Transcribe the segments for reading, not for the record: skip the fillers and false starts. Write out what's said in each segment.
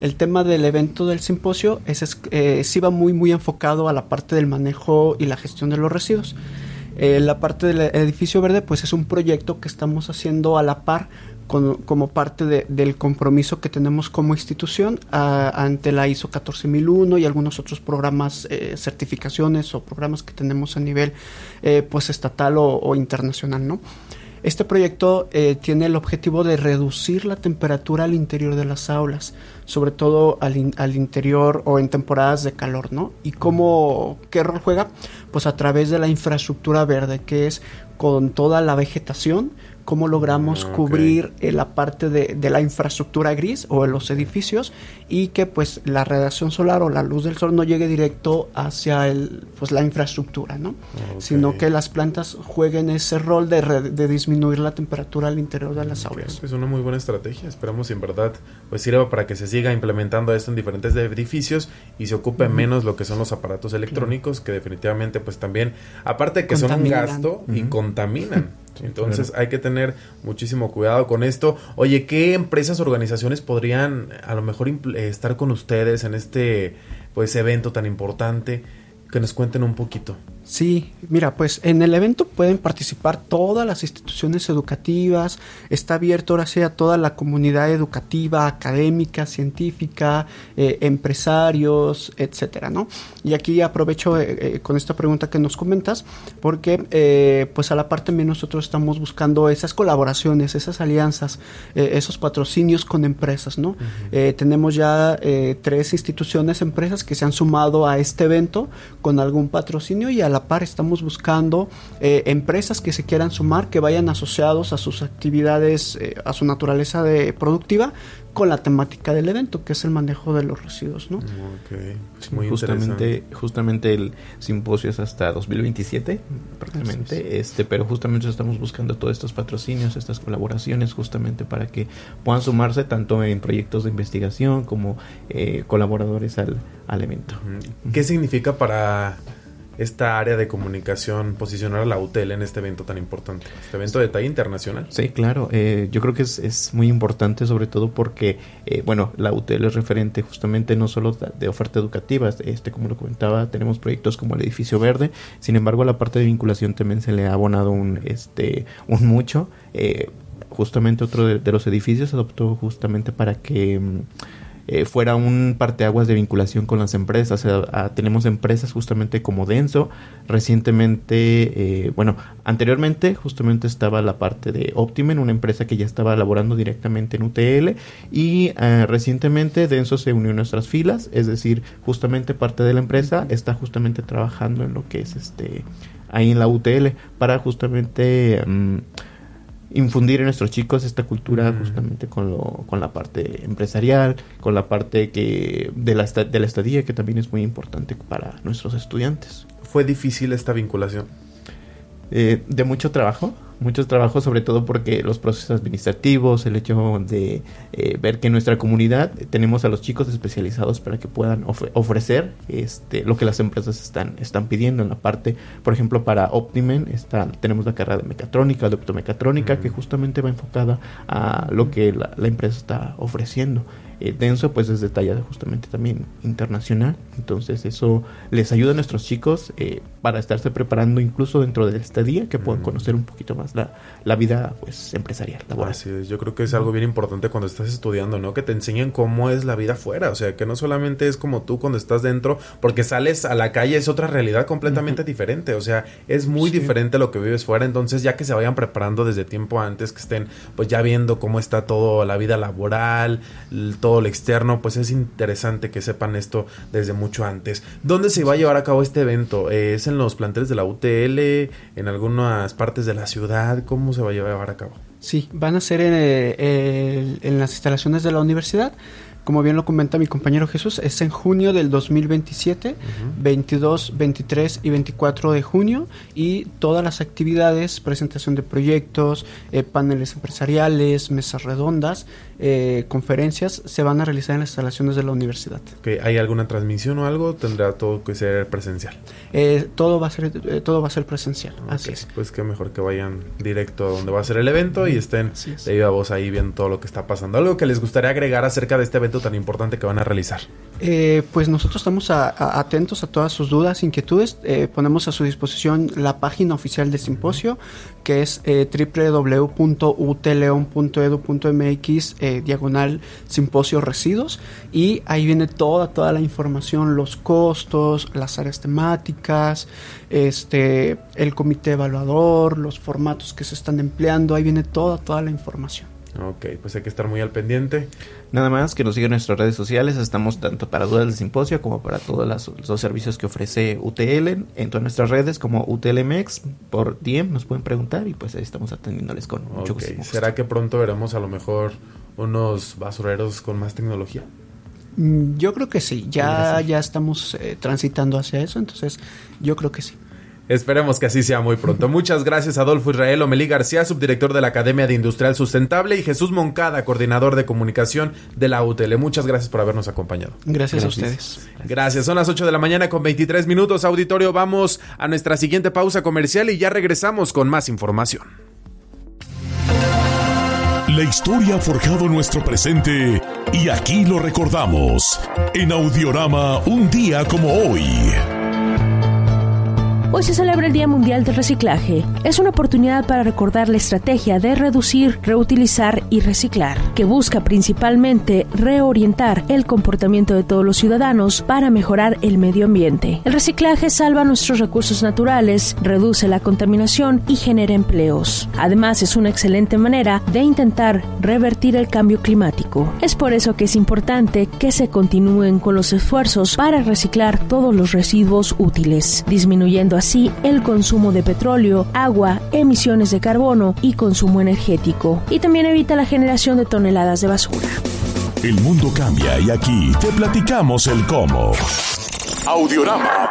El tema del evento del simposio sí va muy enfocado a la parte del manejo y la gestión de los residuos. La parte del edificio verde pues es un proyecto que estamos haciendo a la par como parte del compromiso que tenemos como institución ante la ISO 14001 y algunos otros programas, certificaciones o programas que tenemos a nivel pues estatal o internacional, ¿no? Este proyecto tiene el objetivo de reducir la temperatura al interior de las aulas, sobre todo al interior o en temporadas de calor, ¿no? ¿Y qué rol juega? Pues a través de la infraestructura verde, que es con toda la vegetación, cómo logramos cubrir la parte de la infraestructura gris o de los edificios y que pues la radiación solar o la luz del sol no llegue directo hacia la infraestructura, ¿no? Sino que las plantas jueguen ese rol de disminuir la temperatura al interior de las aulas. Es una muy buena estrategia. Esperamos si en verdad pues sirva para que se siga implementando esto en diferentes edificios y se ocupe menos lo que son los aparatos electrónicos, que definitivamente pues también, aparte de que son un gasto y contaminan. Entonces hay que tener muchísimo cuidado con esto. Oye, ¿qué empresas o organizaciones podrían a lo mejor estar con ustedes en este pues evento tan importante? Que nos cuenten un poquito. Sí, mira, pues en el evento pueden participar todas las instituciones educativas, está abierto ahora sí a toda la comunidad educativa, académica, científica, empresarios, etcétera, ¿no? Y aquí aprovecho con esta pregunta que nos comentas, porque pues a la par también nosotros estamos buscando esas colaboraciones, esas alianzas, esos patrocinios con empresas, ¿no? Tenemos ya 3 instituciones, empresas que se han sumado a este evento con algún patrocinio y a la par estamos buscando empresas que se quieran sumar, que vayan asociados a sus actividades, a su naturaleza productiva, con la temática del evento, que es el manejo de los residuos, ¿no? Es muy interesante. Justamente el simposio es hasta 2027, prácticamente, pero justamente estamos buscando todos estos patrocinios, estas colaboraciones, justamente para que puedan sumarse tanto en proyectos de investigación como colaboradores al evento. ¿Qué significa para esta área de comunicación posicionar a la UTL en este evento tan importante, este evento de talla internacional? Sí, claro, yo creo que es muy importante, sobre todo porque la UTL es referente justamente no solo de oferta educativa, como lo comentaba, tenemos proyectos como el edificio verde, sin embargo a la parte de vinculación también se le ha abonado un mucho. Justamente otro de los edificios se adoptó justamente para que fuera un parteaguas de vinculación con las empresas. Tenemos empresas justamente como Denso. Recientemente, anteriormente justamente estaba la parte de Optimen, una empresa que ya estaba laborando directamente en UTL, y recientemente Denso se unió a nuestras filas, es decir, justamente parte de la empresa está justamente trabajando en lo que es ahí en la UTL para justamente infundir en nuestros chicos esta cultura justamente con la parte empresarial, con la parte de la estadía, que también es muy importante para nuestros estudiantes. ¿Fue difícil esta vinculación? De mucho trabajo, sobre todo porque los procesos administrativos, el hecho de ver que en nuestra comunidad tenemos a los chicos especializados para que puedan ofrecer lo que las empresas están pidiendo en la parte, por ejemplo, para Optimen tenemos la carrera de mecatrónica, de optomecatrónica, que justamente va enfocada a lo que la empresa está ofreciendo. Denso pues es de talla justamente también internacional, entonces eso les ayuda a nuestros chicos para estarse preparando incluso dentro de esta día, que puedan conocer un poquito más la vida pues empresarial, laboral. Así es, yo creo que es algo bien importante cuando estás estudiando, ¿no? Que te enseñen cómo es la vida afuera, o sea, que no solamente es como tú cuando estás dentro, porque sales a la calle es otra realidad completamente diferente, o sea, es muy diferente lo que vives fuera. Entonces ya que se vayan preparando desde tiempo antes, que estén pues ya viendo cómo está todo la vida laboral, todo lo externo, pues es interesante que sepan esto desde mucho antes. ¿Dónde se va a llevar a cabo este evento? ¿Es en los planteles de la UTL? ¿En algunas partes de la ciudad? ¿Cómo se va a llevar a cabo? Sí, van a ser en las instalaciones de la universidad. Como bien lo comenta mi compañero Jesús, es en junio del 2027, 22, 23 y 24 de junio, y todas las actividades, presentación de proyectos, paneles empresariales, mesas redondas, conferencias, se van a realizar en las instalaciones de la universidad. ¿Hay alguna transmisión o algo? ¿Tendrá todo que ser presencial? Todo va a ser presencial, así es. Pues qué mejor que vayan directo a donde va a ser el evento y estén de viva voz ahí viendo todo lo que está pasando. ¿Algo que les gustaría agregar acerca de este evento tan importante que van a realizar? Pues nosotros estamos atentos a todas sus dudas, inquietudes. Ponemos a su disposición la página oficial del simposio, que es www.utleon.edu.mx/simposio residuos, y ahí viene toda la información, los costos, las áreas temáticas, el comité evaluador, los formatos que se están empleando. Ahí viene toda la información. Ok, pues hay que estar muy al pendiente. Nada más que nos sigan en nuestras redes sociales. Estamos tanto para dudas del simposio como para todos los servicios que ofrece UTL en todas nuestras redes, como UTLMX. Por DM nos pueden preguntar y pues ahí estamos atendiéndoles con mucho gusto. ¿Será que pronto veremos a lo mejor unos basureros con más tecnología? Yo creo que sí. Ya estamos transitando hacia eso, entonces yo creo que sí. Esperemos que así sea muy pronto. Muchas gracias a Adolfo Israel Omelí García, subdirector de la Academia de Industrial Sustentable, y Jesús Moncada, coordinador de comunicación de la UTL. Muchas gracias por habernos acompañado. Gracias a ustedes. Gracias. Son las 8 de la mañana con 23 minutos. Auditorio, vamos a nuestra siguiente pausa comercial y ya regresamos con más información. La historia ha forjado nuestro presente y aquí lo recordamos. En Audiorama, un día como hoy. Hoy se celebra el Día Mundial del Reciclaje. Es una oportunidad para recordar la estrategia de reducir, reutilizar y reciclar, que busca principalmente reorientar el comportamiento de todos los ciudadanos para mejorar el medio ambiente. El reciclaje salva nuestros recursos naturales, reduce la contaminación y genera empleos. Además, es una excelente manera de intentar revertir el cambio climático. Es por eso que es importante que se continúen con los esfuerzos para reciclar todos los residuos útiles, disminuyendo así el consumo de petróleo, agua, emisiones de carbono y consumo energético. Y también evita la generación de toneladas de basura. El mundo cambia y aquí te platicamos el cómo. Audiorama.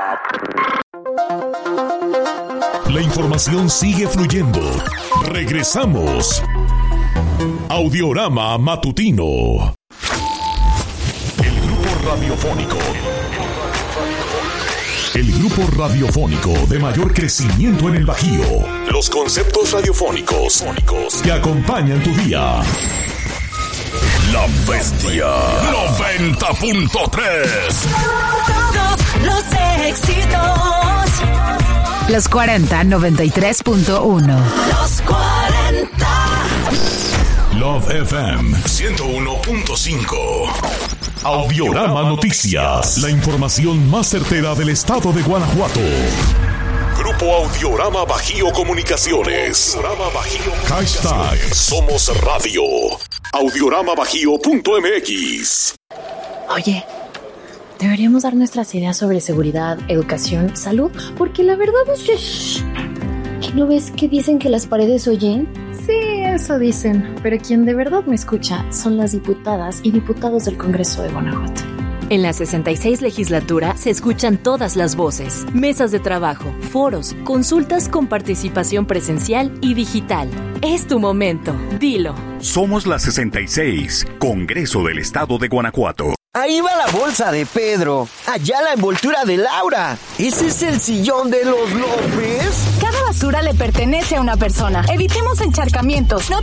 La información sigue fluyendo. Regresamos. Audiorama Matutino. El grupo radiofónico. El grupo radiofónico de mayor crecimiento en el Bajío. Los conceptos radiofónicos que acompañan tu día. La Bestia 90.3. Todos los éxitos. Los 40 93.1. Los 40. Love FM 101.5. Audiorama Noticias. La información más certera del estado de Guanajuato. Grupo Audiorama Bajío Comunicaciones. Hashtag Somos Radio. Audioramabajío.mx. Oye, deberíamos dar nuestras ideas sobre seguridad, educación, salud, porque la verdad es que... ¿Que no ves que dicen que las paredes oyen? Sí, eso dicen, pero quien de verdad me escucha son las diputadas y diputados del Congreso de Guanajuato. En la 66 legislatura se escuchan todas las voces, mesas de trabajo, foros, consultas con participación presencial y digital. Es tu momento, dilo. Somos la 66, Congreso del Estado de Guanajuato. Ahí va la bolsa de Pedro, allá la envoltura de Laura. ¿Ese es el sillón de los López? Cada basura le pertenece a una persona. Evitemos encharcamientos. No